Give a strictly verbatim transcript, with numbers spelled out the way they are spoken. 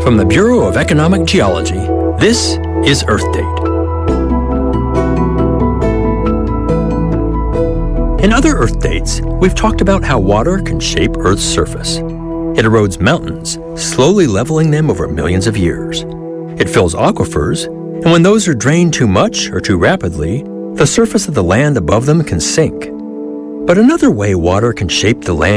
From the Bureau of Economic Geology, this is Earth Date. In other Earth Dates, we've talked about how water can shape Earth's surface. It erodes mountains, slowly leveling them over millions of years. It fills aquifers, and when those are drained too much or too rapidly, the surface of the land above them can sink. But another way water can shape the land